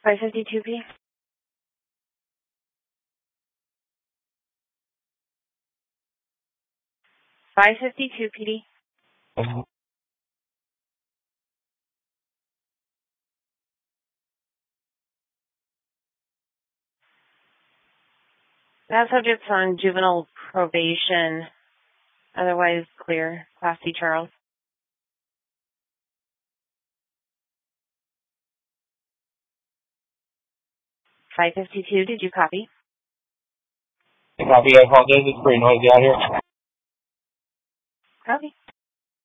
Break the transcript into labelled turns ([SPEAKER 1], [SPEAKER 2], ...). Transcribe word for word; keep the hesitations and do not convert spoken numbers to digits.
[SPEAKER 1] five fifty-two P. five fifty-two P D.
[SPEAKER 2] Uh,
[SPEAKER 1] That subject's on juvenile probation. Otherwise clear. Class C, Charles. five fifty-two, did you copy?
[SPEAKER 2] copy, I apologize. It's pretty noisy out here.
[SPEAKER 1] Copy.